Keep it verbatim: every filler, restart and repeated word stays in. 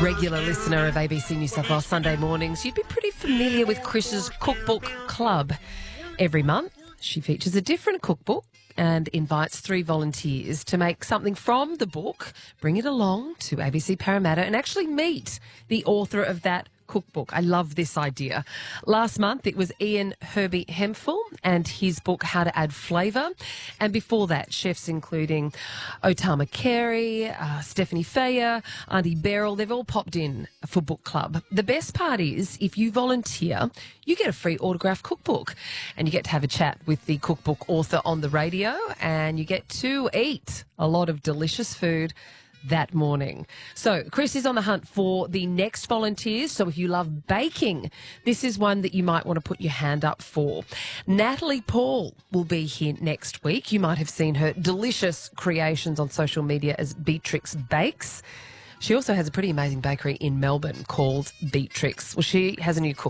regular listener of A B C New South Wales Sunday Mornings, you'd be pretty familiar with Chris's Cookbook Club. Every month, she features a different cookbook and invites three volunteers to make something from the book, bring it along to A B C Parramatta and actually meet the author of that cookbook. I love this idea. Last month it was Ian Herbie Hemphill and his book How to Add Flavour, and before that chefs including Otama Carey, uh, Stephanie Fayer, Auntie Beryl, they've all popped in for book club. The best part is if you volunteer you get a free autographed cookbook and you get to have a chat with the cookbook author on the radio and you get to eat a lot of delicious food that morning. So Chris is on the hunt for the next volunteers. So if you love baking, this is one that you might want to put your hand up for. Natalie Paul will be here next week. You might have seen her delicious creations on social media as Beatrix Bakes. She also has a pretty amazing bakery in Melbourne called Beatrix. Well, she has a new cookbook.